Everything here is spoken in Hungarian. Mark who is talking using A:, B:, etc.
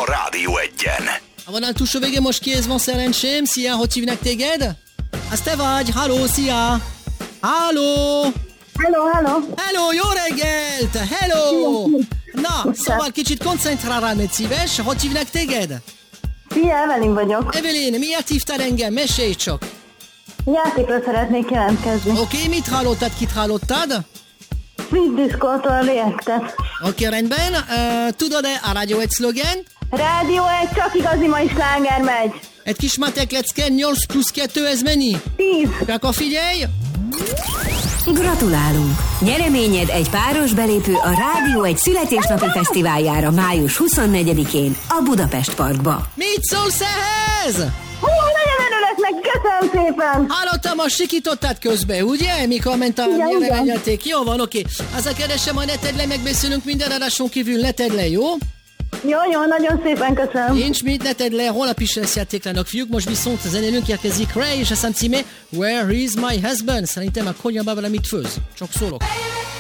A: a Rádió Egyen.
B: A vonal túlsó végén most kihez van szerencsém. Szia, hogy hívnak téged? Az te vagy, halló, szia! Halló!
C: Hello,
B: jó reggelt! Hello! Na, szóval kicsit koncentrálj, légy szíves, hogy hívnak téged?
C: Szia, Evelyn vagyok.
B: Evelyn, miért hívtál engem? Mesélj csak!
C: Játékra szeretnék jelentkezni.
B: Oké, mit hallottad, kit hallottad?
C: Sweet Disco-tól Reactet.
B: Oké, rendben. Tudod-e a Rádió egy szlogen?
C: Rádió 1, csak igazi mai sláger megy.
B: Egy kis matek lecke, 8 plusz 2, ez mennyi?
C: 10.
B: Akkor figyelj!
D: Gratulálunk! Nyereményed egy páros belépő a Rádió egy születésnapi fesztiváljára május 24-én a Budapest Parkba.
B: Mit szólsz ehhez?
C: Hú, nagyon örülök neki, köszönöm szépen.
B: Hallottam, a sikítottad közben, ugye? Mikor ment a nyereményjáték. Jó van, oké. Az a keresem, hogy ne tedd le, megbeszélünk minden adáson kívül, ne tedd le, jó?
C: Jó, nagyon szépen köszönöm.
B: Nincs mit, ne tedd le, holnap is lesz játéklának, fiúk. Most viszont a zenélünk érkezik Ray, és a szám címe Where is my husband? Szerintem a konyhában valamit főz. Csak szólok.